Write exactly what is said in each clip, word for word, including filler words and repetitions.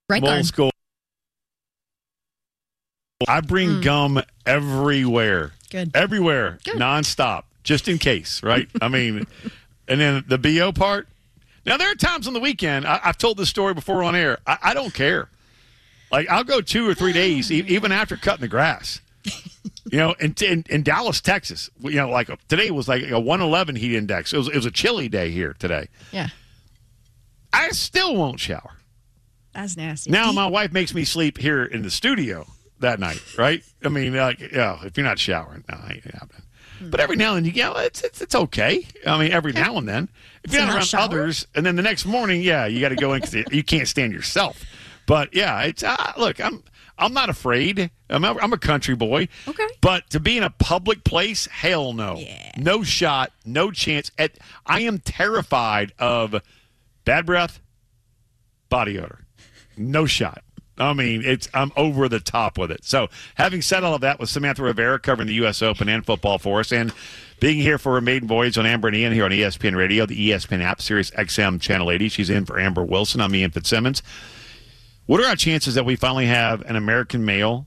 Right Old guard. school. I bring Mm. gum everywhere. Good. Everywhere. Good. Nonstop. Just in case, right? I mean, and then the B O part. Now, there are times on the weekend, I, I've told this story before on air. I, I don't care. Like, I'll go two or three days, e- even after cutting the grass. You know, in, in, in Dallas, Texas, you know, like a, today was like a one eleven heat index. It was, it was a chilly day here today. Yeah. I still won't shower. That's nasty. Now Do you- my wife makes me sleep here in the studio that night, right? I mean, like, yeah, if you're not showering, no, it ain't happening. But every now and then, you know, it's it's, it's okay. I mean, every now and then, if So you're not not around shower? others, and then the next morning, yeah, you got to go in because you can't stand yourself. But yeah, it's uh, look, I'm I'm not afraid. I'm a, I'm a country boy. Okay. But to be in a public place, hell no, Yeah. no shot, no chance. At I am terrified of bad breath, body odor, no shot. I mean, it's I'm over the top with it. So, having said all of that, with Samantha Rivera covering the U S Open and football for us, and being here for her maiden voyage on Amber and Ian here on E S P N Radio, the E S P N app, Sirius X M Channel eighty. She's in for Amber Wilson. I'm Ian Fitzsimmons. What are our chances that we finally have an American male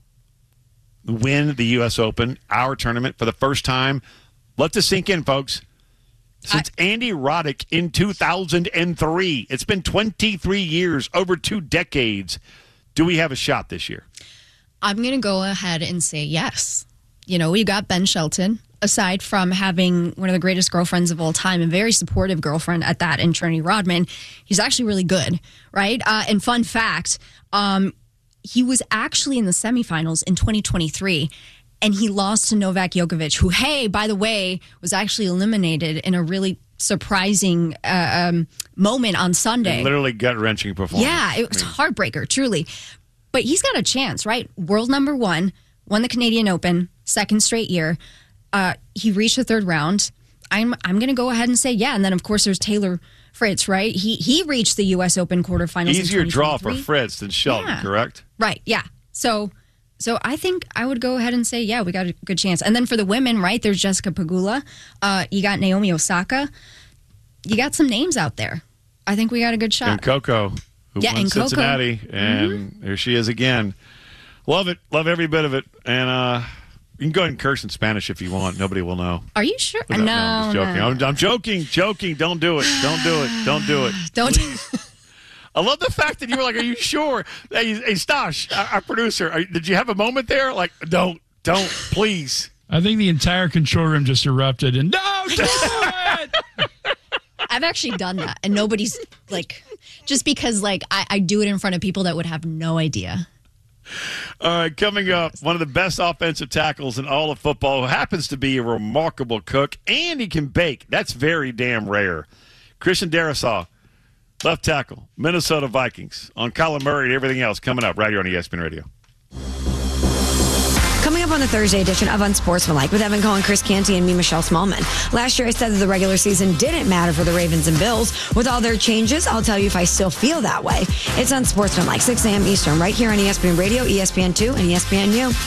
win the U S Open, our tournament, for the first time? Let this sink in, folks. Since I, Andy Roddick in two thousand three. It's been twenty-three years, over two decades. Do we have a shot this year? I'm going to go ahead and say yes. You know, we got Ben Shelton, aside from having one of the greatest girlfriends of all time, a very supportive girlfriend at that, in Trinity Rodman. He's actually really good, right? Uh, and fun fact, um, he was actually in the semifinals in twenty twenty-three, and he lost to Novak Djokovic, who, hey, by the way, was actually eliminated in a really surprising uh, um, moment on Sunday. Literally gut-wrenching performance. Yeah, it was heartbreaker, truly. But he's got a chance, right? World number one, won the Canadian Open, second straight year. Uh, he reached the third round. I'm I'm going to go ahead and say yeah. And then, of course, there's Taylor Fritz, right? He he reached the U S Open quarterfinals. Easier in draw for Fritz than Shelton, yeah. correct? Right, yeah. So so I think I would go ahead and say, yeah, we got a good chance. And then for the women, right, there's Jessica Pegula. Uh, you got Naomi Osaka. You got some names out there. I think we got a good shot. And Coco, who yeah, won and Cincinnati. Coco. And mm-hmm. here she is again. Love it. Love every bit of it. And uh, you can go ahead and curse in Spanish if you want. Nobody will know. Are you sure? No, no, no, I'm just joking. no. I'm, I'm joking, joking. Don't do it. Don't do it. Don't do it. Don't. Please. I love the fact that you were like, are you sure? Hey, hey Stash, our, our producer, are, did you have a moment there? Like, don't, don't, please. I think the entire control room just erupted and, no, do it! I've actually done that, and nobody's, like, just because, like, I, I do it in front of people that would have no idea. All right, coming up, one of the best offensive tackles in all of football, who happens to be a remarkable cook, and he can bake. That's very damn rare. Christian Darrisaw, left tackle, Minnesota Vikings, on Colin Murray and everything else coming up right here on E S P N Radio. Coming up on the Thursday edition of Unsportsmanlike with Evan Cohen, Chris Canty, and me, Michelle Smallman. Last year I said that the regular season didn't matter for the Ravens and Bills. With all their changes, I'll tell you if I still feel that way. It's Unsportsmanlike, six a.m. Eastern, right here on E S P N Radio, E S P N two, and E S P N U.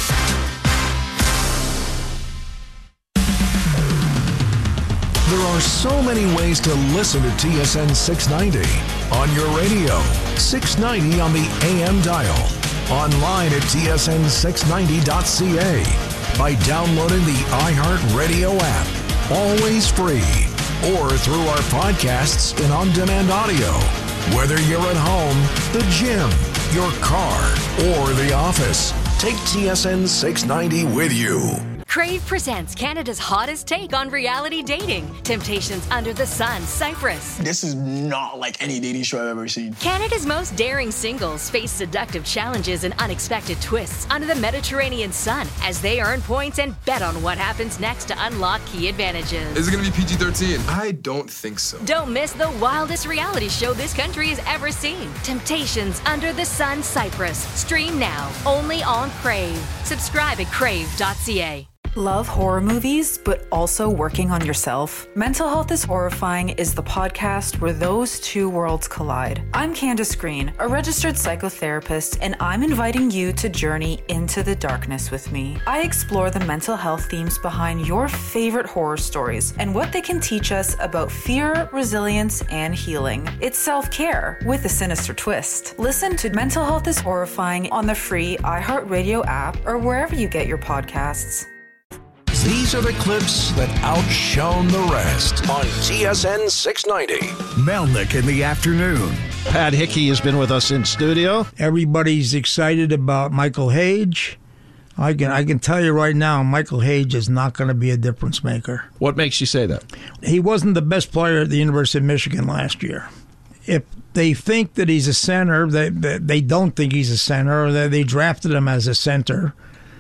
There are so many ways to listen to T S N six ninety. On your radio, six ninety on the A M dial. Online at T S N six ninety dot C A. By downloading the iHeartRadio app. Always free. Or through our podcasts and on-demand audio. Whether you're at home, the gym, your car, or the office, take T S N six ninety with you. Crave presents Canada's hottest take on reality dating. Temptations Under the Sun, Cyprus. This is not like any dating show I've ever seen. Canada's most daring singles face seductive challenges and unexpected twists under the Mediterranean sun as they earn points and bet on what happens next to unlock key advantages. Is it going to be P G thirteen? I don't think so. Don't miss the wildest reality show this country has ever seen. Temptations Under the Sun, Cyprus. Stream now, only on Crave. Subscribe at crave dot c a. Love horror movies, but also working on yourself? Mental Health is Horrifying is the podcast where those two worlds collide. I'm Candace Green, a registered psychotherapist, and I'm inviting you to journey into the darkness with me. I explore the mental health themes behind your favorite horror stories and what they can teach us about fear, resilience, and healing. It's self-care with a sinister twist. Listen to Mental Health is Horrifying on the free iHeartRadio app or wherever you get your podcasts. These are the clips that outshone the rest on T S N six ninety. Melnick in the afternoon. Pat Hickey has been with us in studio. Everybody's excited about Michael Hage. I can I can tell you right now, Michael Hage is not going to be a difference maker. What makes you say that? He wasn't the best player at the University of Michigan last year. If they think that he's a center, they they, they don't think he's a center, or they, they drafted him as a center.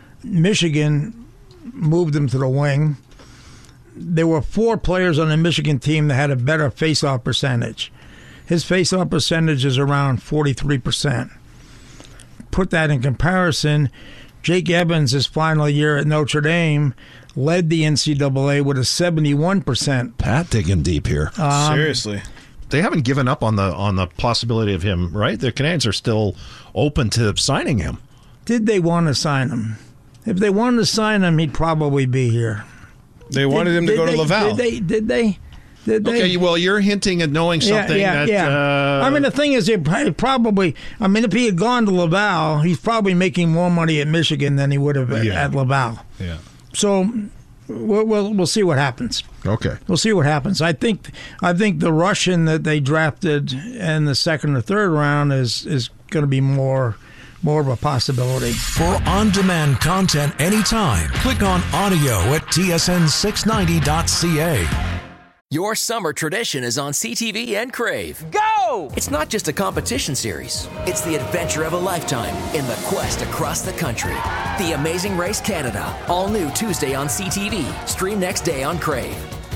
Michigan moved him to the wing. There were four players on the Michigan team that had a better face-off percentage. His face-off percentage is around forty-three percent. Put that in comparison, Jake Evans, his final year at Notre Dame, led the N C double A with a seventy-one percent. Pat digging deep here. Um, Seriously. They haven't given up on the on the possibility of him, right? The Canadians are still open to signing him. Did they want to sign him? If they wanted to sign him, he'd probably be here. They wanted did, him to did go they, to Laval. Did they? Did they? Did they? Okay, well, you're hinting at knowing something yeah, yeah, that... Yeah. Uh, I mean, the thing is, he probably... I mean, if he had gone to Laval, he's probably making more money at Michigan than he would have yeah. at Laval. Yeah. So we'll, we'll we'll see what happens. Okay. We'll see what happens. I think I think the Russian that they drafted in the second or third round is is going to be more... more of a possibility. For on-demand content anytime, click on audio at T S N six ninety dot C A. Your summer tradition is on C T V and Crave. Go! It's not just a competition series. It's the adventure of a lifetime in the quest across the country. The Amazing Race Canada. All new Tuesday on C T V. Stream next day on Crave.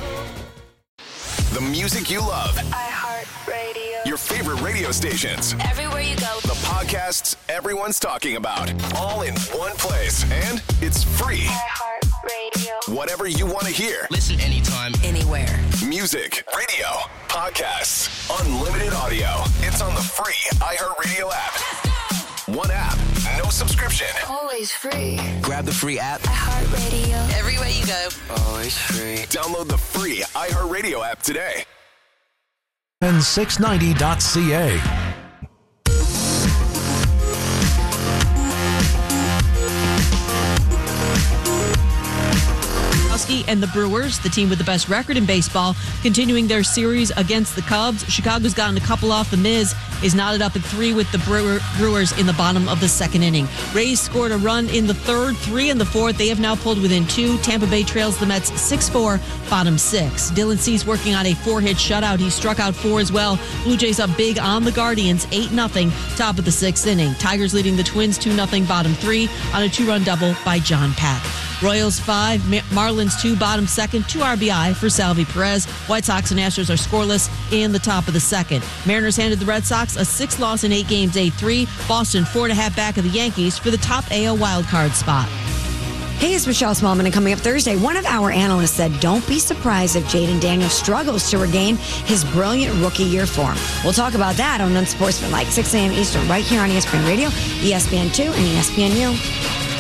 The music you love. iHeartRadio. Your favorite radio stations. Everywhere you go. The podcasts everyone's talking about. All in one place. And it's free. iHeartRadio. Whatever you want to hear. Listen anytime, anywhere. Music, radio, podcasts, unlimited audio. It's on the free iHeartRadio app. One app, no subscription. Always free. Grab the free app. iHeartRadio. Everywhere you go. Always free. Download the free iHeartRadio app today. And six ninety dot C A. And the Brewers, the team with the best record in baseball, continuing their series against the Cubs. Chicago's gotten a couple off. The Miz is knotted up at three with the Brewer, Brewers in the bottom of the second inning. Rays scored a run in the third, three in the fourth. They have now pulled within two. Tampa Bay trails the Mets six four, bottom six. Dylan Cease working on a four-hit shutout. He struck out four as well. Blue Jays up big on the Guardians, eight nothing, top of the sixth inning. Tigers leading the Twins two nothing, bottom three on a two-run double by John Pack. Royals five, Marlins two, bottom second, two R B I for Salvi Perez. White Sox and Astros are scoreless in the top of the second. Mariners handed the Red Sox a six loss in eight games, eight three. Boston four and a half back of the Yankees for the top A L wildcard spot. Hey, it's Michelle Smallman, and coming up Thursday, one of our analysts said, don't be surprised if Jaden Daniels struggles to regain his brilliant rookie year form. We'll talk about that on Unsportsmanlike, six a.m. Eastern, right here on E S P N Radio, E S P N two, and E S P N U.